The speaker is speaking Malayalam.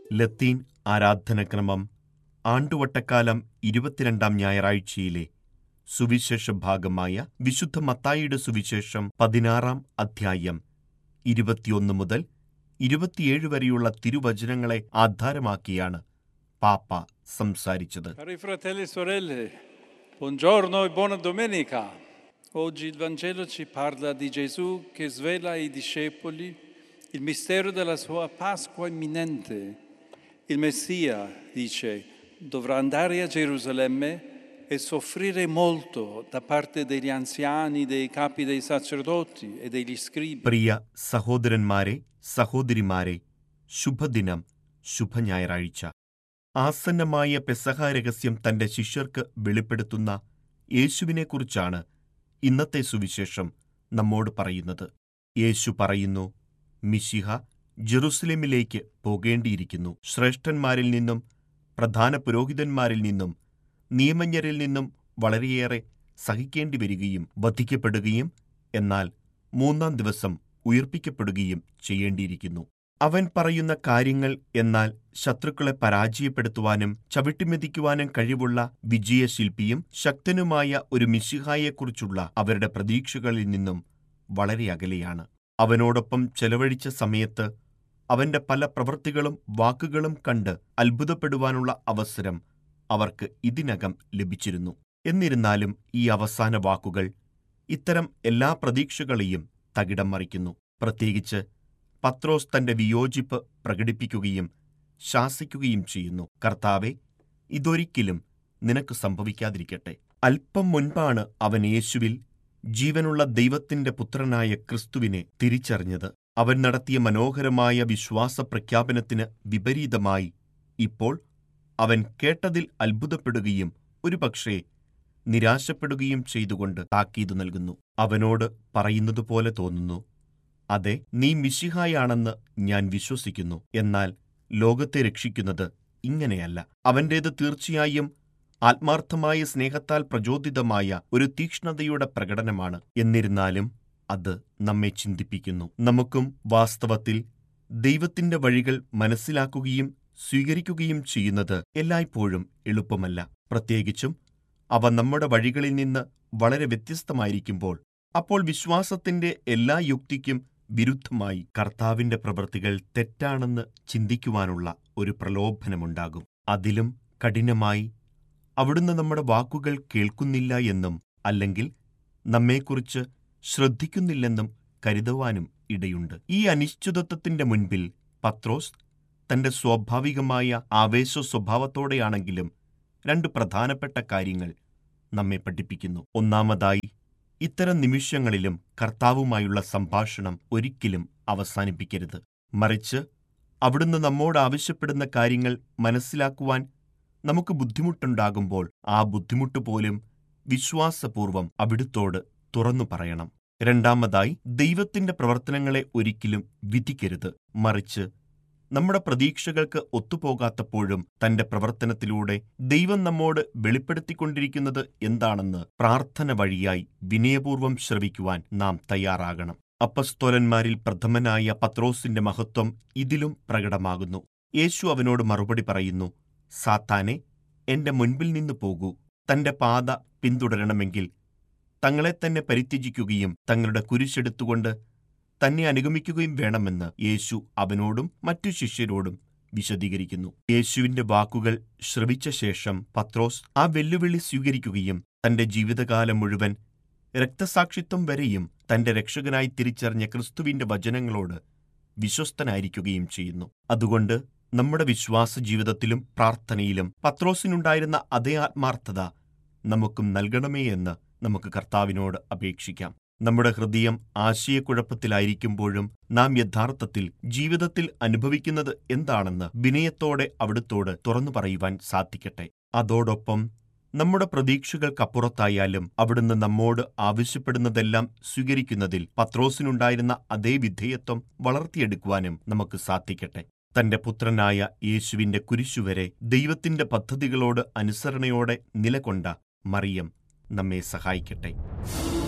ലത്തീൻ ആരാധനക്രമം ആണ്ടുവട്ടക്കാലം 22-ാം ഞായറാഴ്ചയിലെ സുവിശേഷ ഭാഗമായ വിശുദ്ധ മത്തായിയുടെ സുവിശേഷം 16-ാം അധ്യായം 21 മുതൽ 27 വരെയുള്ള തിരുവചനങ്ങളെ ആധാരമാക്കിയാണ് പാപ്പ സംസാരിച്ചത്. Cari fratelli e sorelle, buongiorno e buona domenica. Oggi il Vangelo ci parla di Gesù che svela ai discepoli il mistero della sua Pasqua imminente. Il Messia, dice, dovrà andare a Gerusalemme e soffrire molto da parte degli anziani, dei capi dei sacerdoti e degli scribi. പ്രിയ സഹോദരന്മാരെ, സഹോദരിമാരെ, ശുഭദിനം, ശുഭഞായറാഴ്ച. ആസന്നമായ പെസഹ രഹസ്യം തന്റെ ശിഷ്യർക്ക് വെളിപ്പെടുത്തുന്ന യേശുവിനെക്കുറിച്ചാണ് ഇന്നത്തെ സുവിശേഷം നമ്മോട് പറയുന്നത്. യേശു പറയുന്നു, മിശിഹ ജെറുസലേമിലേക്ക് പോകേണ്ടിയിരിക്കുന്നു. ശ്രേഷ്ഠന്മാരിൽ നിന്നും പ്രധാന പുരോഹിതന്മാരിൽ നിന്നും നിയമജ്ഞരിൽ നിന്നും വളരെയേറെ സഹിക്കേണ്ടി വരികയും വധിക്കപ്പെടുകയും എന്നാൽ 3-ാം ദിവസം ഉയിർപ്പിക്കപ്പെടുകയും ചെയ്യേണ്ടിയിരിക്കുന്നു. അവൻ പറയുന്ന കാര്യങ്ങൾ എന്നാൽ ശത്രുക്കളെ പരാജയപ്പെടുത്തുവാനും ചവിട്ടിമെതിക്കുവാനും കഴിവുള്ള വിജയശില്പിയും ശക്തനുമായ ഒരു മിശിഹായെക്കുറിച്ചുള്ള അവരുടെ പ്രതീക്ഷകളിൽ നിന്നും വളരെ അകലെയാണ്. അവനോടൊപ്പം ചെലവഴിച്ച സമയത്ത് അവന്റെ പല പ്രവൃത്തികളും വാക്കുകളും കണ്ട് അത്ഭുതപ്പെടുവാനുള്ള അവസരം അവർക്ക് ഇതിനകം ലഭിച്ചിരുന്നു. എന്നിരുന്നാലും ഈ അവസാന വാക്കുകൾ ഇത്തരം എല്ലാ പ്രതീക്ഷകളെയും തകിടം മറിക്കുന്നു. പ്രത്യേകിച്ച് പത്രോസ് തന്റെ വിയോജിപ്പ് പ്രകടിപ്പിക്കുകയും ശാസിക്കുകയും ചെയ്യുന്നു. കർത്താവേ, ഇതൊരിക്കലും നിനക്ക് സംഭവിക്കാതിരിക്കട്ടെ. അല്പം മുൻപാണ് അവൻ യേശുവിൽ ജീവനുള്ള ദൈവത്തിന്റെ പുത്രനായ ക്രിസ്തുവിനെ തിരിച്ചറിഞ്ഞത്. അവൻ നടത്തിയ മനോഹരമായ വിശ്വാസ പ്രഖ്യാപനത്തിന് വിപരീതമായി ഇപ്പോൾ അവൻ കേട്ടതിൽ അത്ഭുതപ്പെടുകയും ഒരുപക്ഷേ നിരാശപ്പെടുകയും ചെയ്തുകൊണ്ട് താക്കീത് നൽകുന്നു. അവനോട് പറയുന്നതുപോലെ തോന്നുന്നു, അതെ, നീ മിശിഹായാണെന്ന് ഞാൻ വിശ്വസിക്കുന്നു. എന്നാൽ ലോകത്തെ രക്ഷിക്കുന്നത് ഇങ്ങനെയല്ല. അവന്റേത് തീർച്ചയായും ആത്മാർത്ഥമായ സ്നേഹത്താൽ പ്രചോദിതമായ ഒരു തീക്ഷ്ണതയുടെ പ്രകടനമാണ്. എന്നിരുന്നാലും അത് നമ്മെ ചിന്തിപ്പിക്കുന്നു. നമുക്കും വാസ്തവത്തിൽ ദൈവത്തിന്റെ വഴികൾ മനസ്സിലാക്കുകയും സ്വീകരിക്കുകയും ചെയ്യുന്നത് എല്ലായ്പ്പോഴും എളുപ്പമല്ല. പ്രത്യേകിച്ചും അവ നമ്മുടെ വഴികളിൽ നിന്ന് വളരെ വ്യത്യസ്തമായിരിക്കുമ്പോൾ. അപ്പോൾ വിശ്വാസത്തിന്റെ എല്ലാ യുക്തിക്കും വിരുദ്ധമായി കർത്താവിന്റെ പ്രവൃത്തികൾ തെറ്റാണെന്ന് ചിന്തിക്കുവാനുള്ള ഒരു പ്രലോഭനമുണ്ടാകും. അതിലും കഠിനമായി അവിടുന്ന് നമ്മുടെ വാക്കുകൾ കേൾക്കുന്നില്ല എന്നും അല്ലെങ്കിൽ നമ്മെക്കുറിച്ച് ശ്രദ്ധിക്കുന്നില്ലെന്നും കരുതുവാനും ഇടയുണ്ട്. ഈ അനിശ്ചിതത്വത്തിന്റെ മുൻപിൽ പത്രോസ് തന്റെ സ്വാഭാവികമായ ആവേശ സ്വഭാവത്തോടെയാണെങ്കിലും 2 പ്രധാനപ്പെട്ട കാര്യങ്ങൾ നമ്മെ പഠിപ്പിക്കുന്നു. ഒന്നാമതായി, ഇത്തരം നിമിഷങ്ങളിലും കർത്താവുമായുള്ള സംഭാഷണം ഒരിക്കലും അവസാനിപ്പിക്കരുത്. മറിച്ച് അവിടുന്ന് നമ്മോട് ആവശ്യപ്പെടുന്ന കാര്യങ്ങൾ മനസ്സിലാക്കുവാൻ നമുക്ക് ബുദ്ധിമുട്ടുണ്ടാകുമ്പോൾ ആ ബുദ്ധിമുട്ട് പോലും വിശ്വാസപൂർവം അവിടുത്തോട് തുറന്നു പറയണം. രണ്ടാമതായി, ദൈവത്തിന്റെ പ്രവർത്തനങ്ങളെ ഒരിക്കലും വിധിക്കരുത്. മറിച്ച് നമ്മുടെ പ്രതീക്ഷകൾക്ക് ഒത്തുപോകാത്തപ്പോഴും തന്റെ പ്രവർത്തനത്തിലൂടെ ദൈവം നമ്മോട് വെളിപ്പെടുത്തിക്കൊണ്ടിരിക്കുന്നത് എന്താണെന്ന് പ്രാർത്ഥന വഴിയായി വിനയപൂർവം ശ്രവിക്കുവാൻ നാം തയ്യാറാകണം. അപ്പസ്തോലന്മാരിൽ പ്രഥമനായ പത്രോസിന്റെ മഹത്വം ഇതിലും പ്രകടമാകുന്നു. യേശു അവനോട് മറുപടി പറയുന്നു, സാത്താനെ, എന്റെ മുൻപിൽ നിന്ന് പോകൂ. തന്റെ പാത പിന്തുടരണമെങ്കിൽ തങ്ങളെ തന്നെ പരിത്യജിക്കുകയും തങ്ങളുടെ കുരിശെടുത്തുകൊണ്ട് തന്നെ അനുഗമിക്കുകയും വേണമെന്ന് യേശു അവനോടും മറ്റു ശിഷ്യരോടും വിശദീകരിക്കുന്നു. യേശുവിന്റെ വാക്കുകൾ ശ്രവിച്ച ശേഷം പത്രോസ് ആ വെല്ലുവിളി സ്വീകരിക്കുകയും തന്റെ ജീവിതകാലം മുഴുവൻ രക്തസാക്ഷിത്വം വരെയും തന്റെ രക്ഷകനായി തിരിച്ചറിഞ്ഞ ക്രിസ്തുവിന്റെ വചനങ്ങളോട് വിശ്വസ്തനായിരിക്കുകയും ചെയ്യുന്നു. അതുകൊണ്ട് നമ്മുടെ വിശ്വാസ ജീവിതത്തിലും പ്രാർത്ഥനയിലും പത്രോസിനുണ്ടായിരുന്ന അതേ ആത്മാർത്ഥത നമുക്കും നൽകണമേ എന്ന് നമുക്ക് കർത്താവിനോട് അപേക്ഷിക്കാം. നമ്മുടെ ഹൃദയം ആശയക്കുഴപ്പത്തിലായിരിക്കുമ്പോഴും നാം യഥാർത്ഥത്തിൽ ജീവിതത്തിൽ അനുഭവിക്കുന്നത് എന്താണെന്ന് വിനയത്തോടെ അവിടുത്തോട് തുറന്നു പറയുവാൻ സാധിക്കട്ടെ. അതോടൊപ്പം നമ്മുടെ പ്രതീക്ഷകൾക്കപ്പുറത്തായാലും അവിടുന്ന് നമ്മോട് ആവശ്യപ്പെടുന്നതെല്ലാം സ്വീകരിക്കുന്നതിൽ പത്രോസിനുണ്ടായിരുന്ന അതേ വിധേയത്വം വളർത്തിയെടുക്കുവാനും നമുക്ക് സാധിക്കട്ടെ. തന്റെ പുത്രനായ യേശുവിന്റെ കുരിശുവരെ ദൈവത്തിന്റെ പദ്ധതികളോട് അനുസരണയോടെ നിലകൊണ്ട മറിയം നമ്മെ സഹായിക്കട്ടെ.